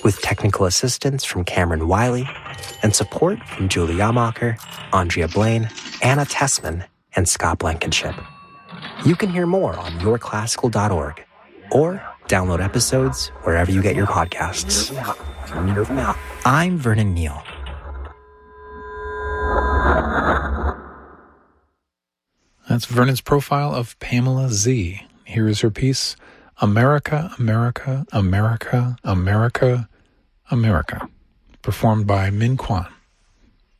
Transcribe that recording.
with technical assistance from Cameron Wiley and support from Julie Yamacher, Andrea Blaine, Anna Tessman, and Scott Blankenship. You can hear more on yourclassical.org or download episodes wherever you get your podcasts. I'm Vernon Neal. That's Vernon's profile of Pamela Z. Here is her piece, America, America, America, America, America, performed by Min Kwan.